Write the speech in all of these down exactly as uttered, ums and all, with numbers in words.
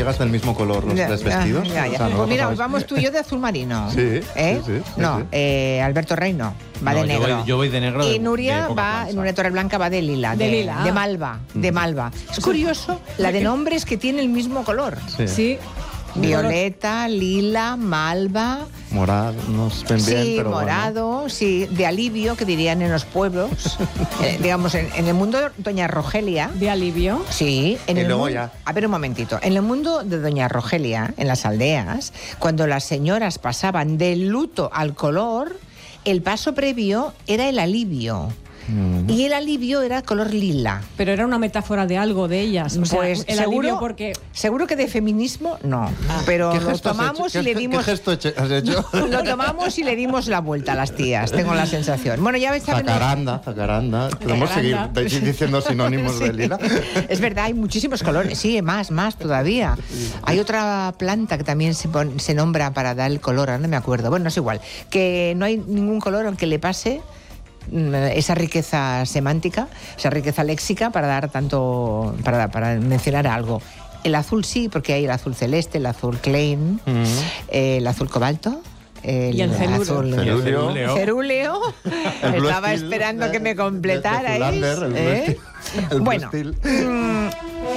colegas del mismo color los tres vestidos. Ya, ya. O sea, no pues mira, pasaba pues vamos tú y yo de azul marino. Sí, ¿Eh? sí, sí, sí, no, sí. Eh, Alberto Rey no, va No, de yo negro. voy- yo voy de negro de- Y Nuria de poca va, plancha. Nuria Torreblanca va de lila. De lila. De malva, de malva. Es curioso la de nombres que tiene el mismo color. Sí. Sí. Violeta, lila, malva. Morado, no sé bien, Sí, pero morado, sí, de alivio, que dirían en los pueblos. Eh, digamos, en, en el mundo de Doña Rogelia. De alivio. Sí, en Y el luego mundo, ya. A ver un momentito. En el mundo de Doña Rogelia, en las aldeas, cuando las señoras pasaban del luto al color, el paso previo era el alivio. Mm. Y el alivio era color lila. Pero era una metáfora de algo de ellas. O sea, Pues el seguro, alivio porque... seguro que de feminismo no. Pero ¿Qué lo gesto has tomamos hecho? y le ¿Qué- dimos. ¿Qué gesto hecho- has hecho? Lo tomamos y le dimos la vuelta a las tías, tengo la sensación. Bueno, ya ves, saben- Zacaranda, zacaranda. Podemos seguir Zacaranda. de- diciendo sinónimos de lila. Es verdad, hay muchísimos colores, sí, más, más todavía. Hay otra planta que también se, pon- se nombra para dar el color, ahora no me acuerdo. Bueno, no es igual. Que no hay ningún color aunque le pase mm, esa riqueza semántica, esa riqueza léxica para dar tanto, para, para mencionar algo. El azul sí, porque hay el azul celeste, el azul Klein, Mm. eh, el azul cobalto. El Y el celúreo. azul Cerúleo. Cerúleo. cerúleo. El Blue Estaba Steel esperando de- que me de- de completarais. Zoolander, el Blue ¿eh? Steel. El Blue Bueno, Steel. mm,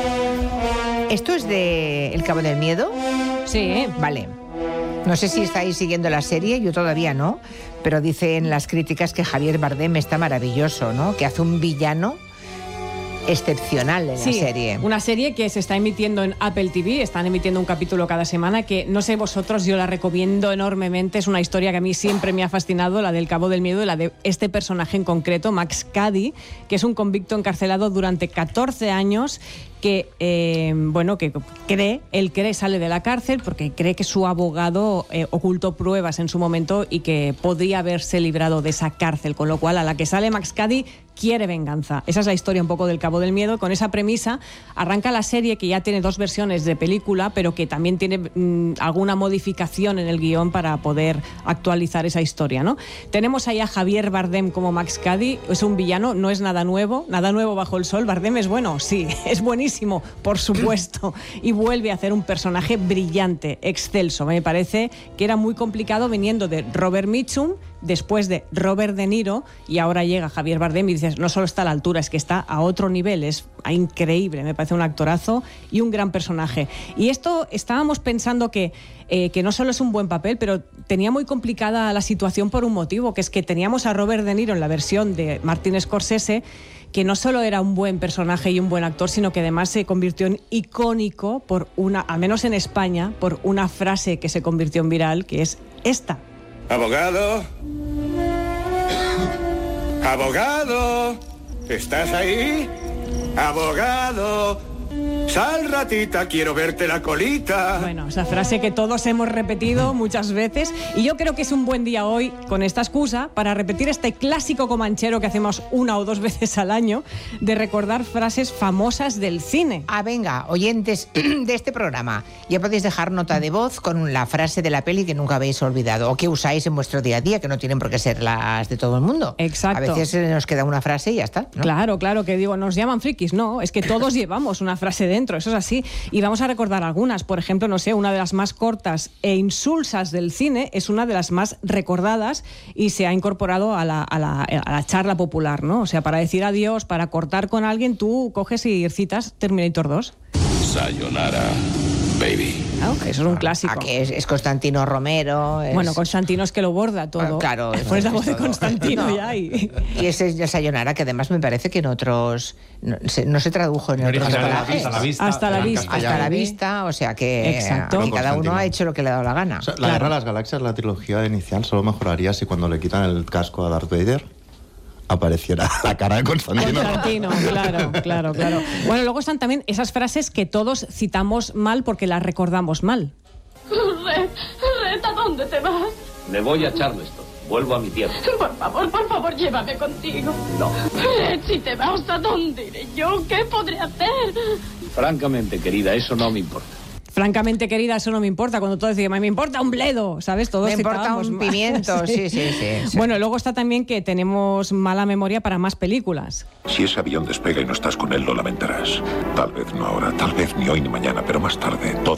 ¿esto es de El Cabo del Miedo? Sí. Vale. No sé si estáis siguiendo la serie, yo todavía no, pero dicen las críticas que Javier Bardem está maravilloso, ¿no? Que hace un villano excepcional en Sí, la serie. una serie que se está emitiendo en Apple T V, están emitiendo un capítulo cada semana, que no sé vosotros, yo la recomiendo enormemente, es una historia que a mí siempre me ha fascinado, la del Cabo del Miedo, la de este personaje en concreto, Max Cady, que es un convicto encarcelado durante catorce años, que, eh, bueno, que cree, él cree, sale de la cárcel porque cree que su abogado eh, ocultó pruebas en su momento y que podría haberse librado de esa cárcel, con lo cual a la que sale Max Cady quiere venganza. Esa es la historia un poco del Cabo del Miedo. Con esa premisa arranca la serie, que ya tiene dos versiones de película, pero que también tiene mmm, alguna modificación en el guión para poder actualizar esa historia, ¿no? Tenemos ahí a Javier Bardem como Max Cady, es un villano, no es nada nuevo, nada nuevo bajo el sol. Bardem es bueno, sí, es buenísimo, por supuesto, y vuelve a hacer un personaje brillante, excelso. Me parece que era muy complicado viniendo de Robert Mitchum, después de Robert De Niro, y ahora llega Javier Bardem y dices, no solo está a la altura, es que está a otro nivel, es increíble, me parece un actorazo y un gran personaje. Y esto estábamos pensando que, eh, que no solo es un buen papel, pero tenía muy complicada la situación por un motivo, que es que teníamos a Robert De Niro en la versión de Martin Scorsese, que no solo era un buen personaje y un buen actor, sino que además se convirtió en icónico por una, al menos en España, por una frase que se convirtió en viral, que es esta. Abogado. Abogado. ¿Estás ahí? Abogado. Sal, ratita, quiero verte la colita. Bueno, esa frase que todos hemos repetido muchas veces, y yo creo que es un buen día hoy, con esta excusa, para repetir este clásico comanchero que hacemos una o dos veces al año, de recordar frases famosas del cine. Ah, venga, oyentes de este programa, ya podéis dejar nota de voz con la frase de la peli que nunca habéis olvidado o que usáis en vuestro día a día, que no tienen por qué ser las de todo el mundo. Exacto. A veces nos queda una frase y ya está, ¿no? Claro, claro, que digo, nos llaman frikis, no, es que todos llevamos una frase dentro, eso es así, y vamos a recordar algunas. Por ejemplo, no sé, una de las más cortas e insulsas del cine es una de las más recordadas y se ha incorporado a la, a la, a la charla popular, ¿no? O sea, para decir adiós, para cortar con alguien, tú coges y citas Terminator dos. Sayonara, baby. Claro, eso es un clásico. Ah, que es, es Constantino Romero. es- Bueno, Constantino es que lo borda todo. Ah, claro, Después eso la voz es de todo. Constantino No. ya y... Y ese es de Sayonara, que además me parece que en otros... No se, no se tradujo en otros Original, doblajes. hasta la vista. Hasta la en vista. Hasta castellano. la vista, o sea que Exacto. aquí cada uno Constantino. ha hecho lo que le ha dado la gana. O sea, la Claro. Guerra de las Galaxias, la trilogía inicial, solo mejoraría si cuando le quitan el casco a Darth Vader apareciera la cara de Constantino. Constantino, claro, claro, claro. Bueno, luego están también esas frases que todos citamos mal porque las recordamos mal. Red, Red, ¿a dónde te vas? Me voy a Charleston. Vuelvo a mi tierra. Por favor, por favor, llévame contigo. No. Red, si te vas, ¿a dónde iré yo? ¿Qué podré hacer? Francamente, querida, eso no me importa. Francamente, querida, eso no me importa. Cuando todos decían, me importa un bledo, ¿sabes? Todos Me importa citábamos un mal. pimiento, sí, sí, sí, sí. Bueno, luego está también que tenemos mala memoria para más películas. Si ese avión despega y no estás con él, lo lamentarás. Tal vez no ahora, tal vez ni hoy ni mañana, pero más tarde todo